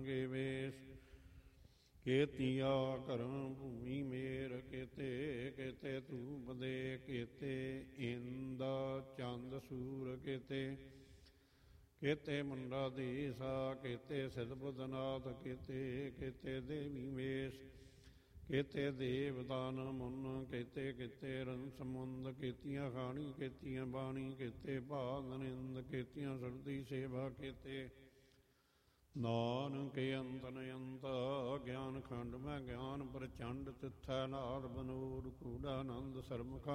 ਗੇ ਵੇਸ ਕੇਤੀਆ ਕਰਮ ਭੂਮੀ ਮੇਰ ਕੇਤੇ ਕੇਤੇ ਧੂਪ ਦੇ ਕੇਤੇ ਇੰਦ ਚੰਦ ਸੂਰ ਕੇਤੇ ਕੇਤੇ ਮੁੰਡਾ ਦੀਸਾ ਕੇਤੇ ਸਿਧ ਬੁੱਧਨਾਥ ਕੇਤੇ ਕੇਤੇ ਦੇਵੀ ਵੇਸ ਕੇਤੇ ਦੇਵ ਦਾਨ ਮੁੰਨ ਕੇਤੇ ਕੇਤੇ ਰੰਸ ਮੁੰਦ ਕੇਤੀਆਂ ਖਾਣੀ ਕੇਤੀਆਂ ਬਾਣੀ ਕੇਤੇ ਭਾਗ ਨਿੰਦ ਕੇਤੀਆਂ ਸਰਦੀ ਸੇਵਾ ਕੇਤੇ ਨਾਨਕ ਅੰਤ ਨਯੰਤ ਗਿਆਨ ਖੰਡ ਮੈਂ ਗਿਆਨ ਪ੍ਰਚੰਡ ਤਿੱਥੈ ਨਾਦ ਬਨੂਰ ਕੂੜਾਨੰਦ ਸਰਮੁਖ